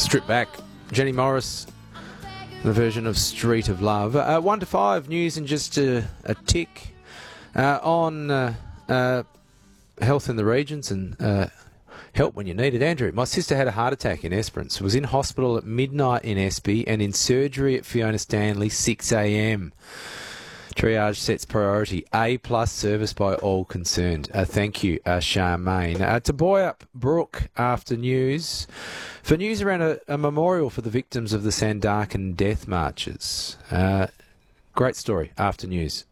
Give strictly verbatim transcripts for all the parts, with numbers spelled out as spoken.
Strip Back, Jenny Morris, the version of Street of Love. Uh, one to five news in just a, a tick uh, on uh, uh, health in the regions and uh, help when you need it. Andrew, my sister had a heart attack in Esperance, was in hospital at midnight in Espy and in surgery at Fiona Stanley six a m. Triage sets priority. A plus service by all concerned. Uh, thank you, uh, Charmaine. Uh, to Boyup Brook after news. For news around a, a memorial for the victims of the Sandarkan death marches. Uh, great story after news.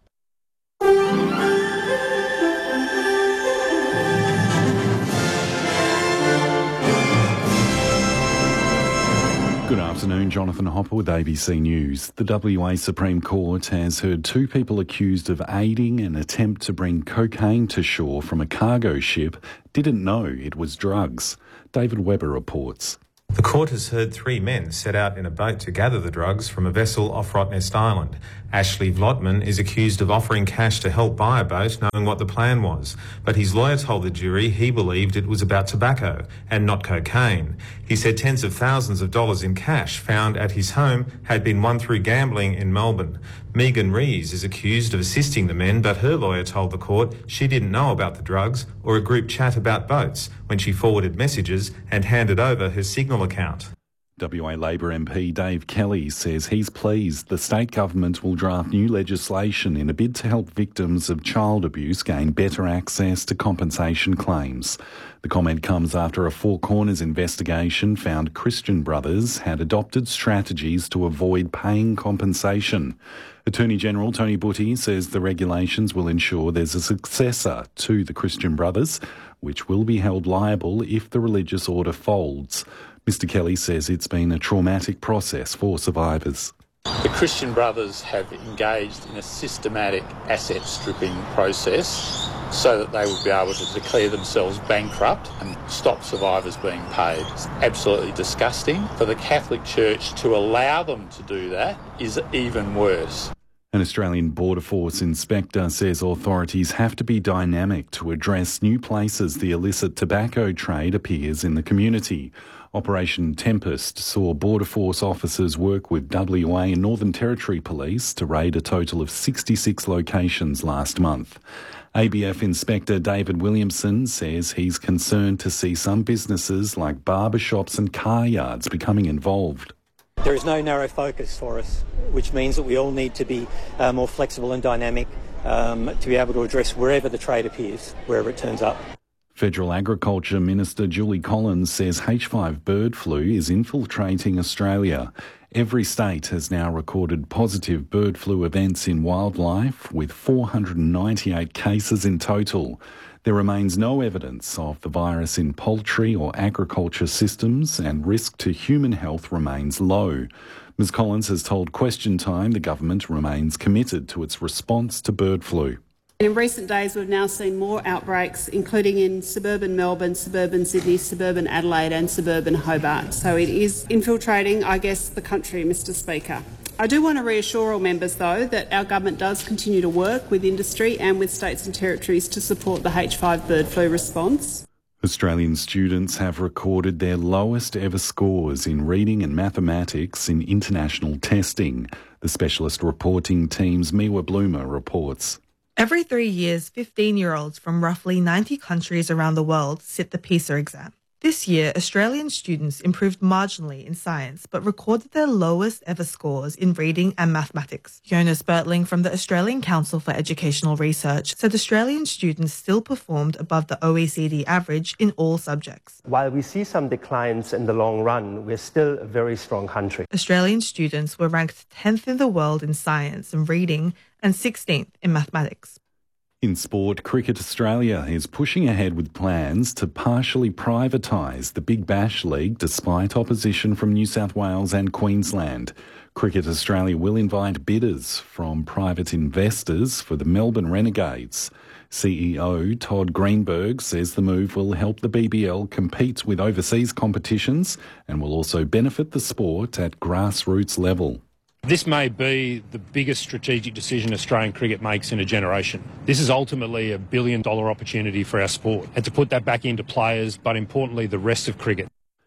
Good afternoon, Jonathan Hopper with A B C News. The W A Supreme Court has heard two people accused of aiding an attempt to bring cocaine to shore from a cargo ship didn't know it was drugs. David Webber reports. The court has heard three men set out in a boat to gather the drugs from a vessel off Rottnest Island. Ashley Vlotman is accused of offering cash to help buy a boat, knowing what the plan was. But his lawyer told the jury he believed it was about tobacco and not cocaine. He said tens of thousands of dollars in cash found at his home had been won through gambling in Melbourne. Megan Rees is accused of assisting the men, but her lawyer told the court she didn't know about the drugs or a group chat about boats when she forwarded messages and handed over her Signal account. W A Labor M P Dave Kelly says he's pleased the state government will draft new legislation in a bid to help victims of child abuse gain better access to compensation claims. The comment comes after a Four Corners investigation found Christian Brothers had adopted strategies to avoid paying compensation. Attorney General Tony Butty says the regulations will ensure there's a successor to the Christian Brothers, which will be held liable if the religious order folds. Mister Kelly says it's been a traumatic process for survivors. The Christian Brothers have engaged in a systematic asset stripping process so that they would be able to declare themselves bankrupt and stop survivors being paid. It's absolutely disgusting. For the Catholic Church to allow them to do that is even worse. An Australian Border Force inspector says authorities have to be dynamic to address new places the illicit tobacco trade appears in the community. Operation Tempest saw Border Force officers work with W A and Northern Territory Police to raid a total of sixty-six locations last month. A B F Inspector David Williamson says he's concerned to see some businesses like barbershops and car yards becoming involved. There is no narrow focus for us, which means that we all need to be uh, more flexible and dynamic um, to be able to address wherever the trade appears, wherever it turns up. Federal Agriculture Minister Julie Collins says H five bird flu is infiltrating Australia. Every state has now recorded positive bird flu events in wildlife, with four hundred ninety-eight cases in total. There remains no evidence of the virus in poultry or agriculture systems, and risk to human health remains low. Miz Collins has told Question Time the government remains committed to its response to bird flu. In recent days, we've now seen more outbreaks, including in suburban Melbourne, suburban Sydney, suburban Adelaide and suburban Hobart. So it is infiltrating, I guess, the country, Mister Speaker. I do want to reassure all members, though, that our government does continue to work with industry and with states and territories to support the H five bird flu response. Australian students have recorded their lowest ever scores in reading and mathematics in international testing. The specialist reporting team's Miwa Bloomer reports. Every three years, fifteen-year-olds from roughly ninety countries around the world sit the PISA exam. This year, Australian students improved marginally in science, but recorded their lowest ever scores in reading and mathematics. Jonas Bertling from the Australian Council for Educational Research said Australian students still performed above the O E C D average in all subjects. While we see some declines in the long run, we're still a very strong country. Australian students were ranked tenth in the world in science and reading and sixteenth in mathematics. In sport, Cricket Australia is pushing ahead with plans to partially privatise the Big Bash League despite opposition from New South Wales and Queensland. Cricket Australia will invite bidders from private investors for the Melbourne Renegades. C E O Todd Greenberg says the move will help the B B L compete with overseas competitions and will also benefit the sport at grassroots level. This may be the biggest strategic decision Australian cricket makes in a generation. This is ultimately a billion dollar opportunity for our sport, and to put that back into players, but importantly the rest of cricket.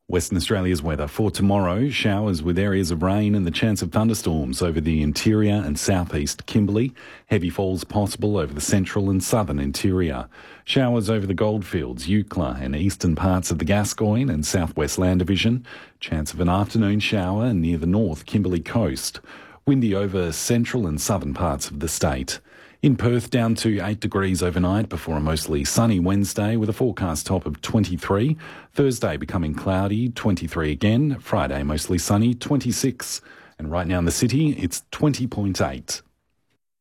Western Australia's weather for tomorrow, showers with areas of rain and the chance of thunderstorms over the interior and southeast Kimberley. Heavy falls possible over the central and southern interior. Showers over the Goldfields, Eucla and eastern parts of the Gascoyne and southwest Land Division. Chance of an afternoon shower near the north Kimberley coast. Windy over central and southern parts of the state. In Perth, down to eight degrees overnight before a mostly sunny Wednesday with a forecast top of twenty-three. Thursday becoming cloudy, twenty-three again. Friday mostly sunny, twenty-six. And right now in the city, it's twenty point eight.